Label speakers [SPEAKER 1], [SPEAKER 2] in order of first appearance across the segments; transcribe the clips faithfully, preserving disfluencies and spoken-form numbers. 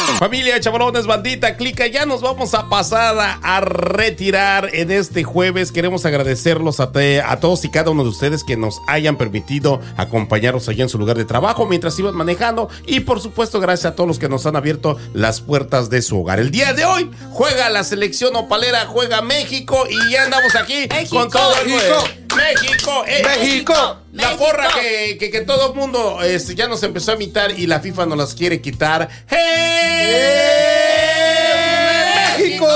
[SPEAKER 1] Familia, chavalones, bandita, clica, ya nos vamos a pasar a, a retirar en este jueves. Queremos agradecerlos a, te, a todos y cada uno de ustedes que nos hayan permitido acompañarnos allá en su lugar de trabajo mientras iban manejando, y por supuesto gracias a todos los que nos han abierto las puertas de su hogar. El día de hoy juega la selección opalera, juega México, y ya andamos aquí
[SPEAKER 2] México,
[SPEAKER 1] con todo el
[SPEAKER 2] México.
[SPEAKER 1] México, eh,
[SPEAKER 2] México,
[SPEAKER 1] la
[SPEAKER 2] México.
[SPEAKER 1] porra que, que, que todo el mundo este, ya nos empezó a imitar y la FIFA nos las quiere quitar. ¡Hey! ¡México!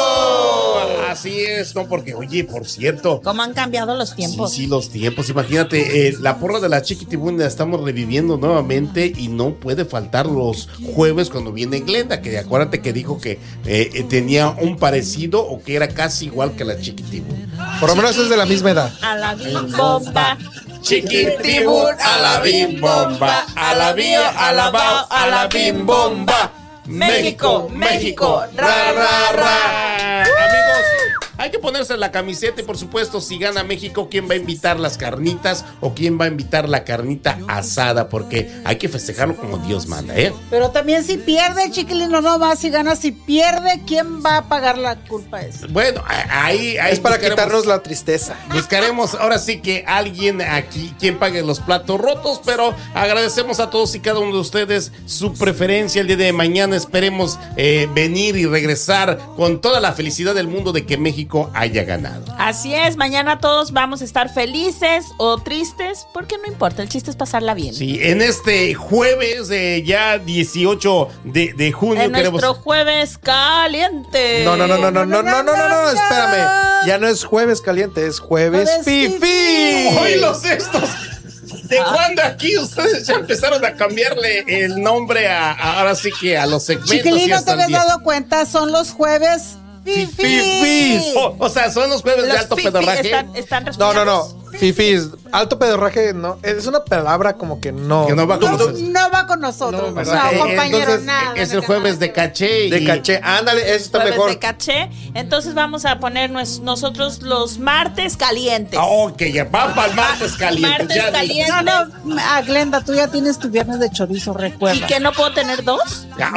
[SPEAKER 1] Así es, no, porque, oye, por cierto,
[SPEAKER 2] ¿Cómo han cambiado los tiempos?
[SPEAKER 1] Sí, sí, los tiempos. Imagínate, eh, la porra de la Chiquitibuna la estamos reviviendo nuevamente y no puede faltar los jueves cuando viene Glenda, que acuérdate que dijo que eh, eh, tenía un parecido o que era casi igual que la Chiquitibuna.
[SPEAKER 3] Por lo menos es de la misma edad.
[SPEAKER 2] A la bim bomba.
[SPEAKER 1] Chiquitibun, a la bim bomba, a la bio, a la bao, a la bim bomba. México, México, ra, ra, ra. Amigos, hay que ponerse la camiseta y por supuesto si gana México, ¿quién va a invitar las carnitas o quién va a invitar la carnita asada? Porque hay que festejarlo como Dios manda, ¿eh?
[SPEAKER 4] Pero también si pierde, Chiquilino, no más, si gana, si pierde, ¿quién va a pagar la culpa esa?
[SPEAKER 1] Bueno, ahí, ahí
[SPEAKER 3] Es para
[SPEAKER 1] buscaremos-
[SPEAKER 3] quitarnos la tristeza.
[SPEAKER 1] Buscaremos ahora sí que alguien aquí quien pague los platos rotos, pero agradecemos a todos y cada uno de ustedes su preferencia el día de mañana. Esperemos eh, venir y regresar con toda la felicidad del mundo de que México haya ganado.
[SPEAKER 2] Así es, mañana todos vamos a estar felices o tristes, porque no importa, el chiste es pasarla bien.
[SPEAKER 1] Sí, en este jueves eh, ya dieciocho de, de junio
[SPEAKER 2] En
[SPEAKER 1] queremos...
[SPEAKER 2] nuestro jueves caliente.
[SPEAKER 3] No, no, no, no, no, no, no, no, no, no, espérame. Ya no es jueves caliente, es jueves
[SPEAKER 4] Jueves
[SPEAKER 3] fifi.
[SPEAKER 1] ¡Hoy los estos! ¿De cuándo aquí ustedes ya empezaron a cambiarle el nombre a, a- ahora sí que a los segmentos? y
[SPEAKER 4] Chiquilino,
[SPEAKER 1] hasta
[SPEAKER 4] ¿te
[SPEAKER 1] el
[SPEAKER 4] habías
[SPEAKER 1] día?
[SPEAKER 4] dado cuenta? Son los jueves fifis.
[SPEAKER 3] Fifis.
[SPEAKER 1] Oh, o sea, son los jueves de
[SPEAKER 2] Los
[SPEAKER 1] alto
[SPEAKER 2] fifi
[SPEAKER 1] pedorraje.
[SPEAKER 2] están, están
[SPEAKER 3] No, no,
[SPEAKER 2] resfriados.
[SPEAKER 3] no. Fifis. Alto pedorraje, no. Es una palabra como que no.
[SPEAKER 1] Que no va con
[SPEAKER 4] No,
[SPEAKER 1] nosotros.
[SPEAKER 4] no va con nosotros.
[SPEAKER 3] No,
[SPEAKER 4] No,
[SPEAKER 3] ¿verdad?
[SPEAKER 1] Eh,
[SPEAKER 4] compañero,
[SPEAKER 1] entonces,
[SPEAKER 4] nada.
[SPEAKER 1] es el
[SPEAKER 4] nada,
[SPEAKER 1] jueves de
[SPEAKER 4] nada.
[SPEAKER 1] caché.
[SPEAKER 3] De
[SPEAKER 1] y-
[SPEAKER 3] caché. Ándale, eso está
[SPEAKER 2] Jueves
[SPEAKER 3] mejor.
[SPEAKER 2] de caché. Entonces vamos a poner nues- nosotros los martes calientes.
[SPEAKER 1] Ah, ok, ya va para el martes caliente.
[SPEAKER 2] Martes
[SPEAKER 1] ya,
[SPEAKER 2] caliente.
[SPEAKER 4] No, no, ah, Glenda, tú ya tienes tu viernes de chorizo,
[SPEAKER 2] ¿Y
[SPEAKER 4] recuerda.
[SPEAKER 2] que no puedo tener dos?
[SPEAKER 1] ya.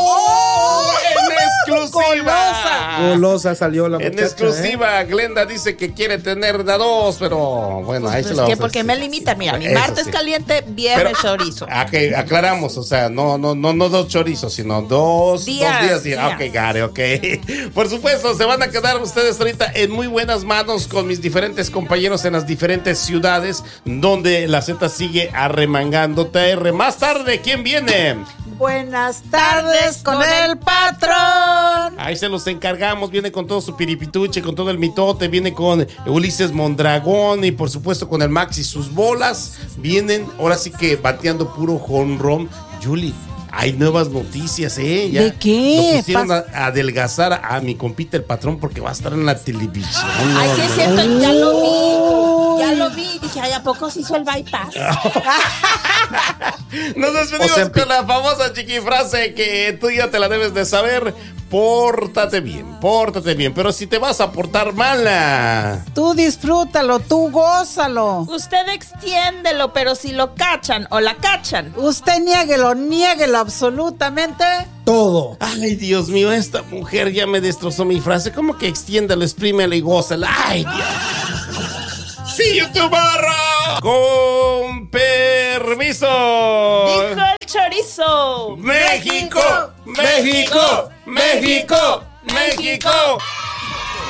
[SPEAKER 1] ¡Oh! En exclusiva.
[SPEAKER 3] Golosa salió la
[SPEAKER 1] En
[SPEAKER 3] muchacha.
[SPEAKER 1] exclusiva, Glenda dice que quiere tener de dos, pero bueno, ahí se
[SPEAKER 2] Pues
[SPEAKER 1] lo
[SPEAKER 2] que
[SPEAKER 1] vamos a
[SPEAKER 2] porque
[SPEAKER 1] decir.
[SPEAKER 2] me limita, mira, mi
[SPEAKER 1] Eso
[SPEAKER 2] martes
[SPEAKER 1] sí.
[SPEAKER 2] caliente, viernes
[SPEAKER 1] Pero-
[SPEAKER 2] chorizo.
[SPEAKER 1] Ah, ok, aclaramos, o sea, no, no, no, no dos chorizos, sino dos
[SPEAKER 2] Días,
[SPEAKER 1] dos días. días.
[SPEAKER 2] días.
[SPEAKER 1] Ok, Gare, ok. Por supuesto, se van a quedar ustedes ahorita en muy buenas manos con mis diferentes compañeros en las diferentes ciudades donde la Z sigue arremangando T R. Más tarde, ¿quién viene?
[SPEAKER 4] Buenas tardes con el patrón.
[SPEAKER 1] Ahí se los encargamos, viene con todo su piripituche, con todo el mitote, viene con Ulises Mondragón y por supuesto con el Max y sus bolas. Vienen ahora sí que bateando puro jonrón. Yuli, hay nuevas noticias, ¿eh? Ya
[SPEAKER 4] ¿De qué?
[SPEAKER 1] Lo pusieron
[SPEAKER 4] Pas-
[SPEAKER 1] a, a adelgazar a, a mi compita el patrón porque va a estar en la televisión.
[SPEAKER 2] Ay,
[SPEAKER 1] No,
[SPEAKER 2] sí es
[SPEAKER 1] no.
[SPEAKER 2] cierto, ya lo vi. Ya lo vi. Dije, ay, ¿a poco se hizo el bypass?
[SPEAKER 1] Nos despedimos
[SPEAKER 3] Ozempic.
[SPEAKER 1] con la famosa chiquifrase que tú ya te la debes de saber. Pórtate bien, pórtate bien, pero si te vas a portar mala.
[SPEAKER 4] Tú disfrútalo, tú gózalo.
[SPEAKER 2] Usted extiéndelo, pero si lo cachan o la cachan.
[SPEAKER 4] Usted niéguelo, niéguelo absolutamente.
[SPEAKER 3] Todo.
[SPEAKER 1] Ay, Dios mío, esta mujer ya me destrozó mi frase. ¿Cómo que extiéndalo, exprímelo y gózala? Ay, Dios. ¡Sí, youtuber! Con permiso.
[SPEAKER 2] Dijo el chorizo.
[SPEAKER 1] México, México, México, México.